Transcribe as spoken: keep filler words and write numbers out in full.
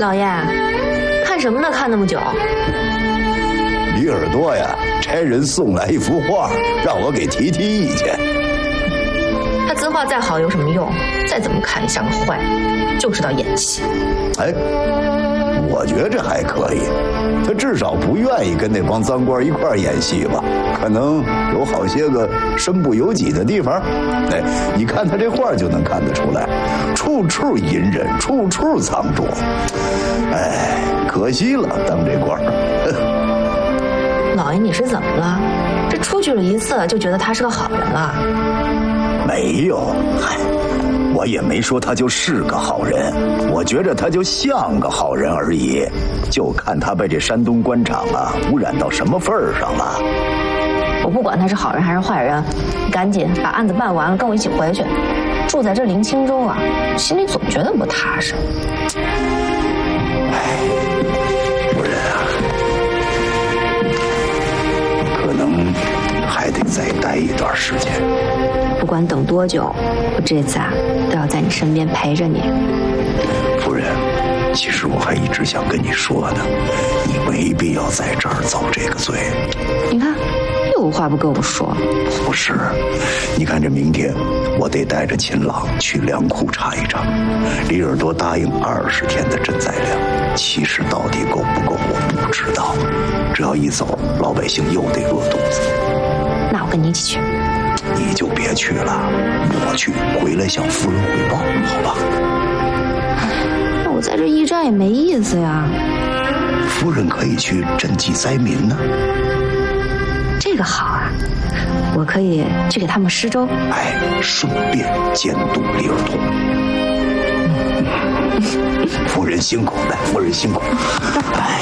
老爷，看什么呢？看那么久。 李耳朵呀，差人送来一幅画，让我给提提意见。 他字画再好有什么用？再怎么看像个坏人，就知道演戏。 哎，我觉着还可以，他至少不愿意跟那帮脏官一块儿演戏吧？可能有好些个身不由己的地方。哎，你看他这画就能看得出来，处处隐忍，处处藏拙。哎，可惜了，当这官儿。 老爷，你是怎么了？这出去了一次就觉得他是个好人了？ 没有，嗨，我也没说他就是个好人，我觉着他就像个好人而已。就看他被这山东官场啊污染到什么份儿上了。 我不管他是好人还是坏人，你赶紧把案子办完了，跟我一起回去。住在这临清州啊，心里总觉得不踏实。 哎，夫人啊，可能还得再待一段时间。 不管等多久，我这次啊都要在你身边陪着你。 夫人，其实我还一直想跟你说呢，你没必要在这儿遭这个罪。 你看，又有话不跟我说。 不是，你看这明天我得带着秦朗去粮库查一查，李耳朵答应二十天的赈灾粮，其实到底够不够我不知道。只要一走，老百姓又得饿肚子。 那我跟你一起去。 你就别去了，我去，回来向夫人汇报，好吧？ 那我在这驿站也没意思呀。 夫人可以去赈济灾民呢。 这个好啊，我可以去给他们施粥， 哎，顺便监督李耳朵。夫人辛苦了，夫人辛苦。哎。